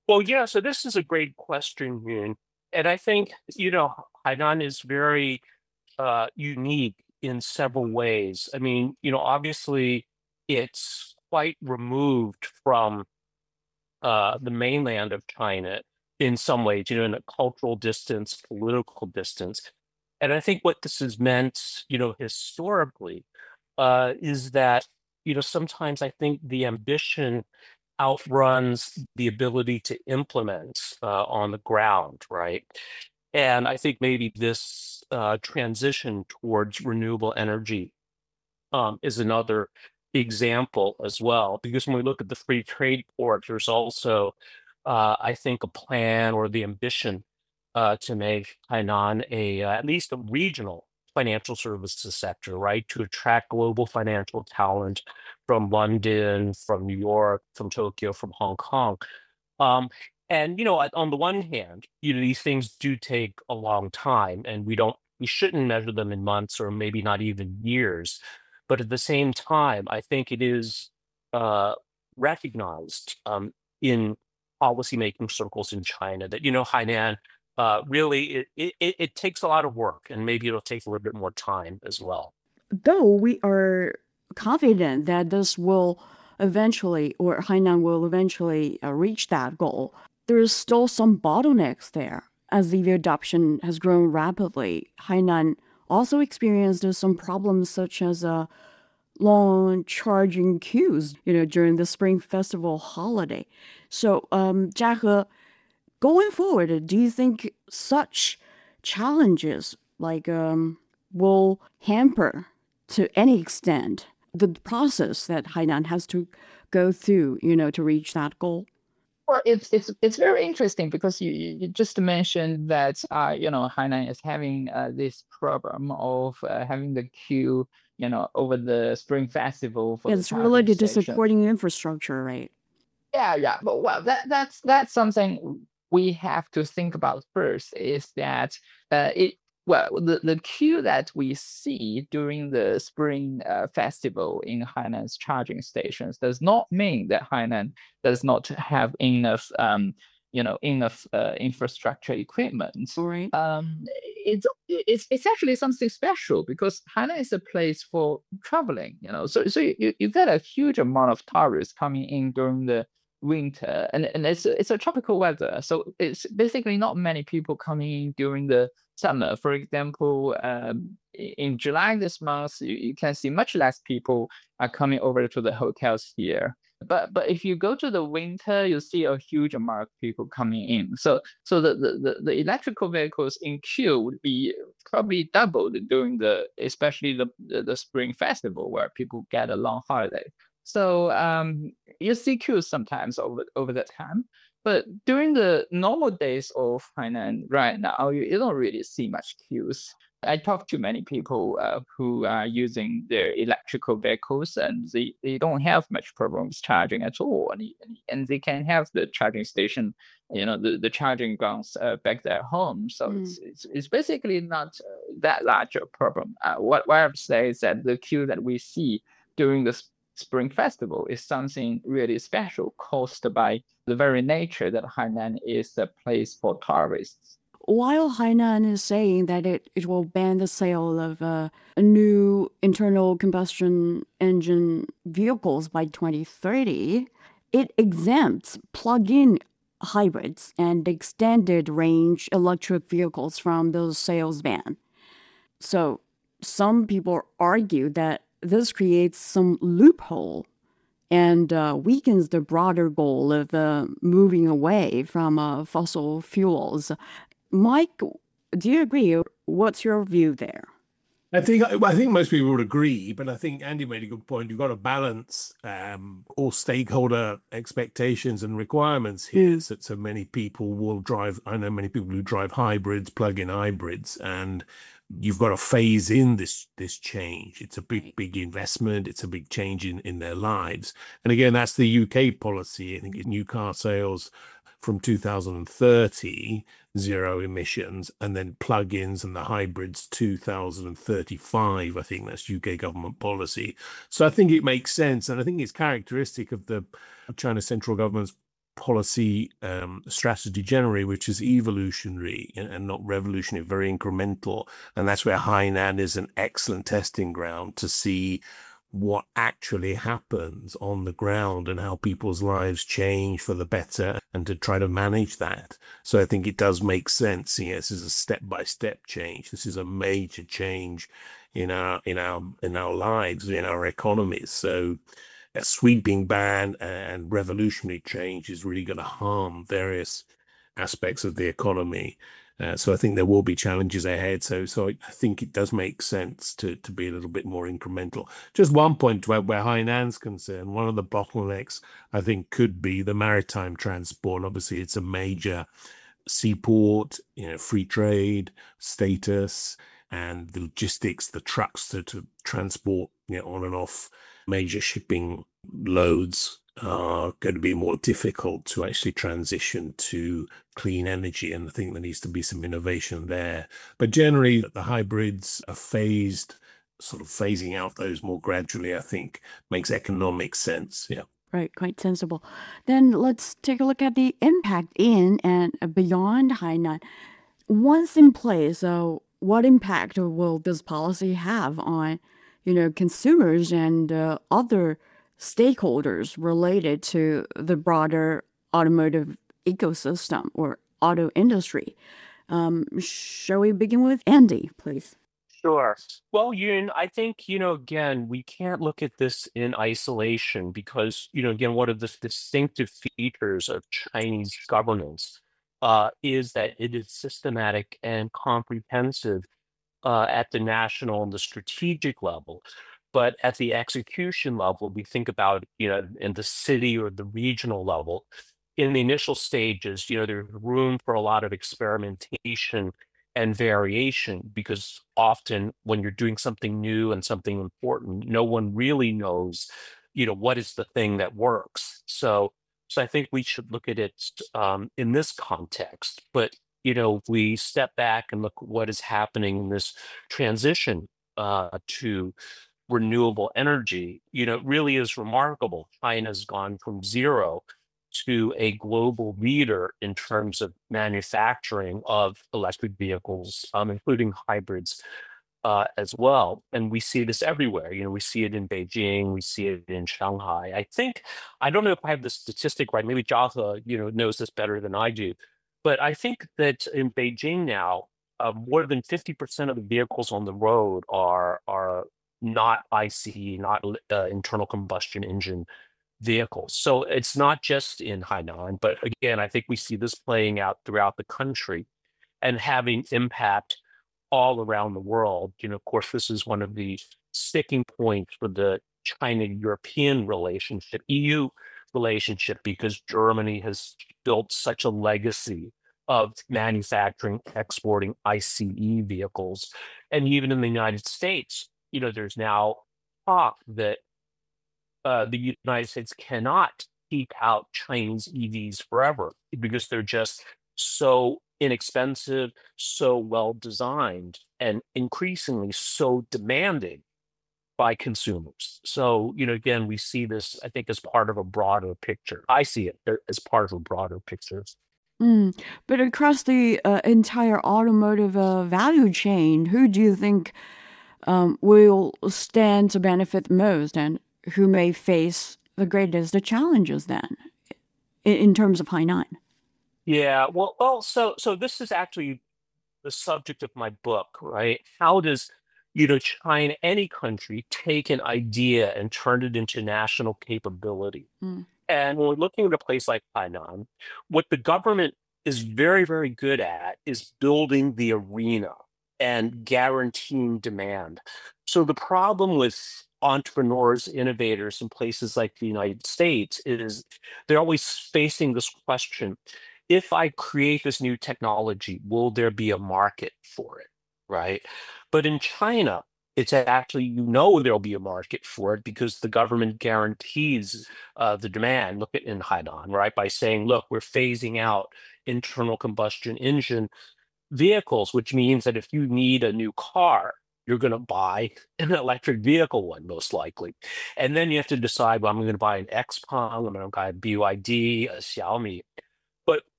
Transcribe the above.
Well, yeah, so this is a great question, Yun. And I think, Hainan is very unique in several ways. I mean, obviously it's quite removed from the mainland of China in some ways, in a cultural distance, political distance. And I think what this has meant, historically, is that, sometimes I think the ambition outruns the ability to implement on the ground, right? And I think maybe this transition towards renewable energy is another example as well. Because when we look at the free trade port, there's also, I think, a plan or the ambition to make Hainan at least a regional financial services sector, right? To attract global financial talent from London, from New York, from Tokyo, from Hong Kong. Um, and on the one hand, these things do take a long time, and we shouldn't measure them in months or maybe not even years. But at the same time, I think it is uh, recognized in policymaking circles in China that Hainan really it takes a lot of work, and maybe it'll take a little bit more time as well. Though we are confident that this will eventually, or Hainan will eventually reach that goal, there is still some bottlenecks there. As the adoption has grown rapidly, Hainan also experienced some problems such as long charging queues, during the Spring Festival holiday. So, Jia, going forward, do you think such challenges will hamper to any extent the process that Hainan has to go through, to reach that goal? Well, it's very interesting because you just mentioned that Hainan is having this problem of having the queue over the Spring Festival for the It's charging related to station. supporting infrastructure, right? Yeah, yeah. But well, that's something we have to think about first is that it well the queue that we see during the Spring Festival in Hainan's charging stations does not mean that Hainan does not have enough enough infrastructure equipment. All right. It's actually something special because Hainan is a place for traveling, so you get a huge amount of tourists coming in during the winter, and it's a tropical weather, so it's basically not many people coming in during the summer. For example, in July this month, you can see much less people are coming over to the hotels here. But if you go to the winter, you see a huge amount of people coming in. So the electrical vehicles in queue would be probably doubled during especially the Spring Festival where people get a long holiday. So you see queues sometimes over that time. But during the normal days of Hainan right now, you don't really see much queues. I talked to many people who are using their electrical vehicles, and they don't have much problems charging at all, and they can have the charging station, the charging grounds back their home. So Mm. it's basically not that large a problem. What I would say is that the queue that we see during the Spring Festival is something really special, caused by the very nature that Hainan is the place for tourists. While Hainan is saying that it will ban the sale of new internal combustion engine vehicles by 2030, it exempts plug-in hybrids and extended range electric vehicles from those sales ban. So some people argue that this creates some loophole and weakens the broader goal of moving away from fossil fuels. Mike, do you agree? What's your view there? I think most people would agree, but I think Andy made a good point. You've got to balance all stakeholder expectations and requirements here. So many people will drive. I know many people who drive hybrids, plug-in hybrids, and you've got to phase in this change. It's a big investment. It's a big change in their lives. And again, that's the UK policy. I think new car sales from 2030, zero emissions, and then plug-ins and the hybrids 2035. I think that's UK government policy. So I think it makes sense, and I think it's characteristic of the China central government's policy strategy generally, which is evolutionary and not revolutionary, very incremental. And that's where Hainan is an excellent testing ground to see what actually happens on the ground and how people's lives change for the better and to try to manage that. So I think it does make sense. This is a step-by-step change. This is a major change in our lives, in our economies. So a sweeping ban and revolutionary change is really going to harm various aspects of the economy. So I think there will be challenges ahead. So I think it does make sense to be a little bit more incremental. Just one point where Hainan's concerned, one of the bottlenecks I think could be the maritime transport. Obviously, it's a major seaport, free trade status, and the logistics, the trucks to transport on and off major shipping loads are going to be more difficult to actually transition to clean energy. And I think there needs to be some innovation there. But generally, the hybrids are phasing out those more gradually, I think makes economic sense. Yeah. Right, quite sensible. Then let's take a look at the impact in and beyond Hainan. Once in place, what impact will this policy have on, consumers and other stakeholders related to the broader automotive ecosystem or auto industry? Shall we begin with Andy, please? Sure. Well, Yun, I think, again, we can't look at this in isolation because, again, one of the distinctive features of Chinese governance is that it is systematic and comprehensive at the national and the strategic level. But at the execution level, we think about, in the city or the regional level, in the initial stages, there's room for a lot of experimentation and variation because often when you're doing something new and something important, no one really knows, what is the thing that works. So I think we should look at it in this context. But if we step back and look at what is happening in this transition to renewable energy, it really is remarkable. China's gone from zero to a global leader in terms of manufacturing of electric vehicles, including hybrids as well. And we see this everywhere. We see it in Beijing, we see it in Shanghai. I don't know if I have the statistic right. Maybe Jia He, knows this better than I do. But I think that in Beijing now, more than 50% of the vehicles on the road are not ICE, not internal combustion engine vehicles. So it's not just in Hainan, but again, I think we see this playing out throughout the country and having impact all around the world. Of course, this is one of the sticking points for the China-European relationship, EU relationship, because Germany has built such a legacy of manufacturing, exporting ICE vehicles. And even in the United States, there's now talk that the United States cannot keep out Chinese EVs forever because they're just so inexpensive, so well designed, and increasingly so demanding by consumers. So, again, we see this, I think, as part of a broader picture. I see it as part of a broader picture. But across the entire automotive value chain, who do you think will stand to benefit most and who may face the greatest challenges then in terms of Hainan? Yeah, well, so this is actually the subject of my book, right? How does, China, any country, take an idea and turn it into national capability? And when we're looking at a place like Hainan, what the government is very, very good at is building the arena and guaranteeing demand. So the problem with entrepreneurs, innovators in places like the United States is they're always facing this question: if I create this new technology, will there be a market for it, right? But in China, it's actually, there'll be a market for it because the government guarantees the demand. Look at in Hainan, right? By saying, look, we're phasing out internal combustion engine vehicles, which means that if you need a new car, you're going to buy an electric vehicle one, most likely. And then you have to decide, well, I'm going to buy an XPeng, I'm going to buy a BYD, a Xiaomi. But